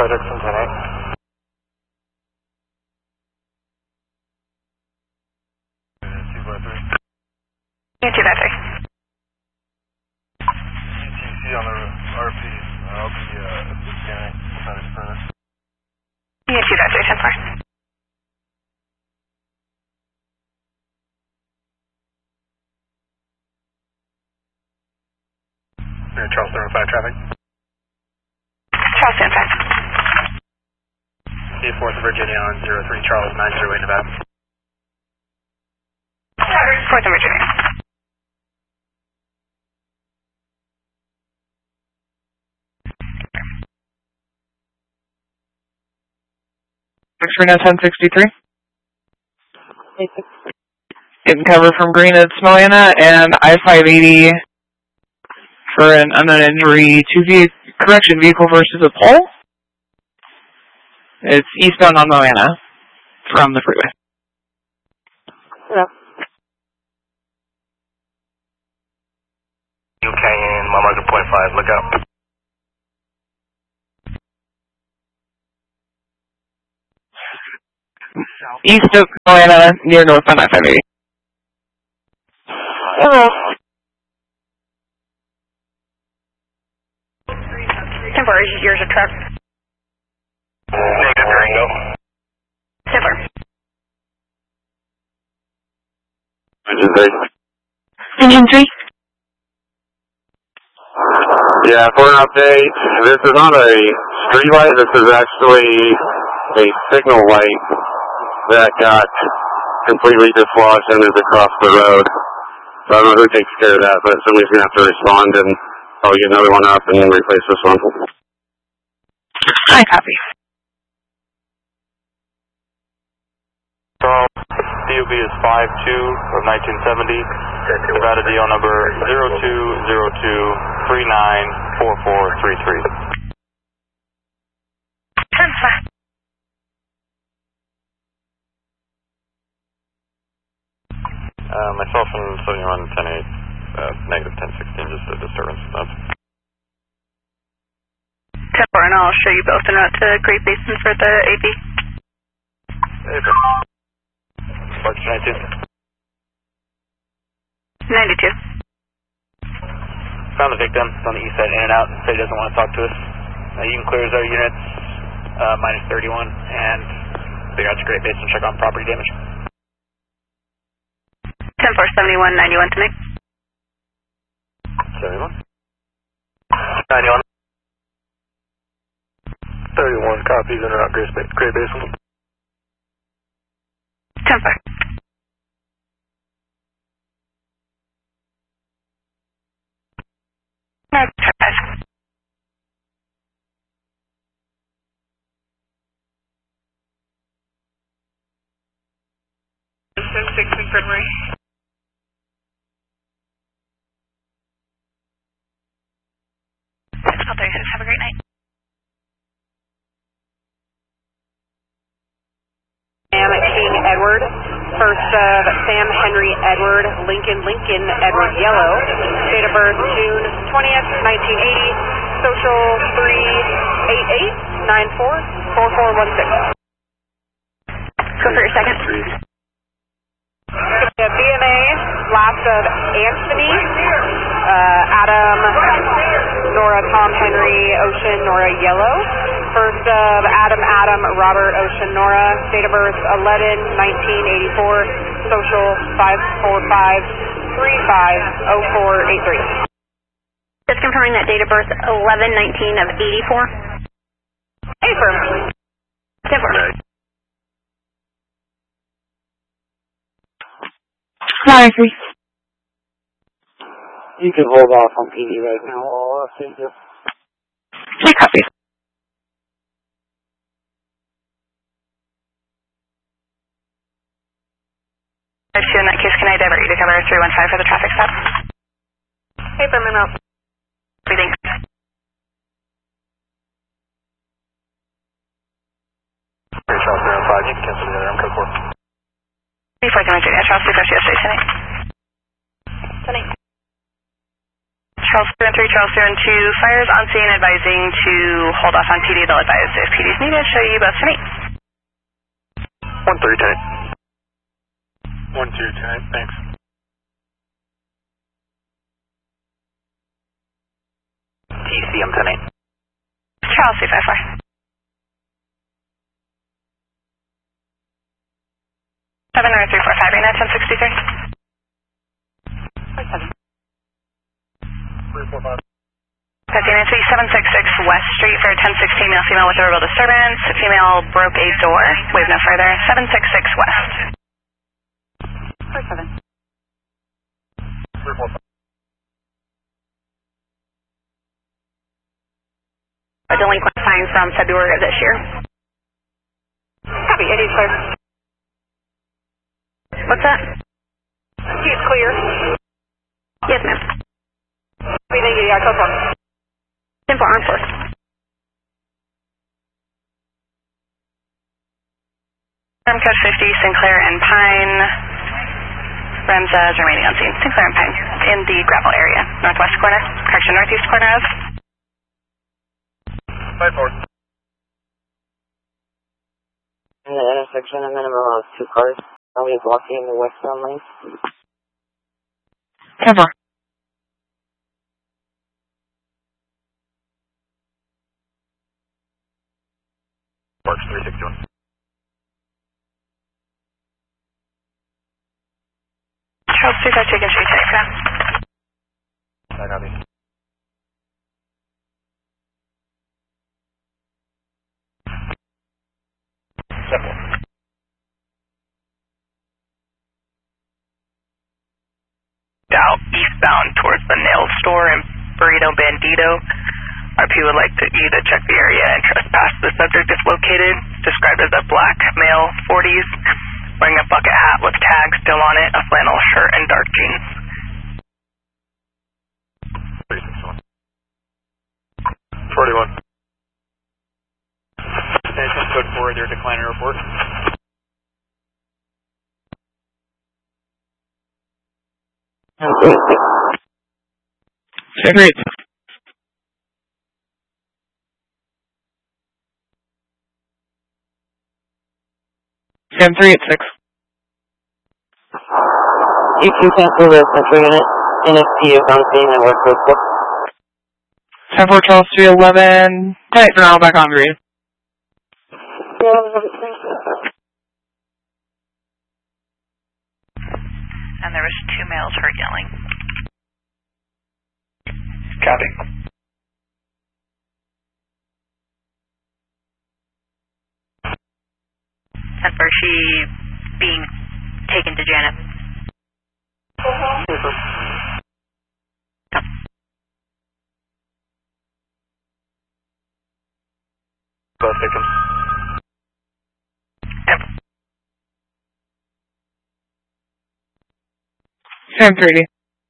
Dixon 10-8. Yeah, 253. ETC on the RP. I'll be scanning inside his printer. Yeah, 253, 10-4. Charleston 5 traffic. Charleston 5. 4th Virginia on 03 Charles 908 Nevada. 4th of Virginia. Reno 1063. Getting cover from Green at Smolena and I-580 for an unknown injury correction vehicle versus a pole. It's eastbound on Moana from the freeway. Yeah. New Canyon, my marker .5, look out. East of Moana, near northbound I-580. Hello. 10-4, is yours a truck? Negative, Durango. 10-4. Engine 3. Engine 3. Yeah, for an update, this is not a street light, this is actually a signal light that got completely dislodged and is across the road. So I don't know who takes care of that, but somebody's going to have to respond and I'll get another one up and then replace this one. I copy. So, DOB is 52 of 1970, Nevada DO number 0202394433. 10-4. Myself and 7110-8, negative 1016, just a disturbance. 10-4, and I'll show you both en route to Great Basin for the AB. Okay. March 92. 92. Found the victim on the east side, in and out, said he doesn't want to talk to us. You can clear his other units, minus 31, and figure out to Great Basin, check on property damage. 10-4, 71, 91 tonight. 71. 91. 31 copies in and out Great Basin. 10-4. That's 10-5. So 6 Infirmary. Have a great night. Sam King Edward, first of Sam Henry Edward, Lincoln Edward Yellow, date of birth June 20th, 1980, social 388944416. Go for your second. BMA, last of Anthony, Adam, Nora, Tom, Henry, Ocean, Nora, Yellow. First of Adam, Robert, Ocean, Nora. Date of birth 11/1984. Social 545350483. Just confirming that date of birth 11/19 of 84. Affirm. 10-4. Hi, You can hold off on PD right now. I'll send you. I copy. In that case, can I divert you to cover 315 for the traffic stop? Hey, Berman out. Everything. Charles 05, you can cancel the other code 4. 34th Virginia, Charles 250 tonight. Tonight. Charles Charles 3 Charles 2, fires on scene advising to hold off on PD. They'll advise if PD is needed. Show you both tonight. 1-3, tonight. 1-2, tonight, thanks. TCM tonight. Charles 354. 7 North 345, right now 1063. 345. Nancy, 766 West Street for 1016 male female with a verbal disturbance. Female broke a door. Wave no further. 766 West. 47. 345. A delinquent fine from February of this year. Copy, it is clear. What's that? It's clear. Yes, ma'am. Thank you, yeah, code 4. 10-4 armed force. Code 50, Sinclair and Pine. Remza is remaining on scene. Sinclair and Pine in the gravel area. Northwest corner. Correction, northeast corner of. 5-4. In the intersection, a minimum of 2 cars. Somebody is walking in the westbound lane. 10-4. Parks 361. Charles 352 Street, today for now. I copy. Simple. Out eastbound towards the nail store in Burrito Bandito. RP would like you to check the area and trespass. The subject is located, described as a black male, 40s, wearing a bucket hat with tags still on it, a flannel shirt, and dark jeans. 361. 41. Attention, code 4, your decliner report. Agreed. Stand 386. You can cancel the central unit. NST is on scene and we're code 4. 10-4 Charles 311. Tonight for now, back on green. And there was 2 males heard yelling. Copy. And for she being taken to Janet. Both victims. Yep. Stand 380.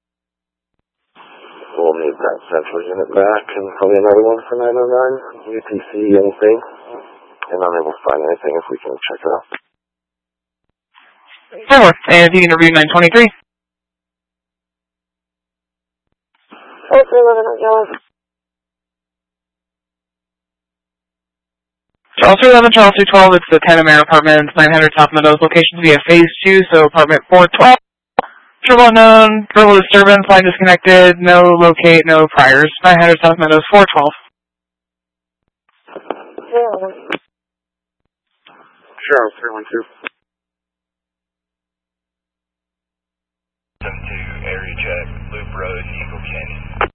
We'll need that central unit back and probably another one for 909. UTC, anything. And unable to find anything if we can check it out. 10-4. And you can interview 923. Charles 311, Charles 212, it's the Tanamera Apartments, 900 South Meadows, location via Phase 2, so apartment 412. Triple unknown, verbal disturbance, line disconnected, no locate, no priors. 900 South Meadows, 412. Charles 312. 72, area check, Loop Road, Eagle Canyon.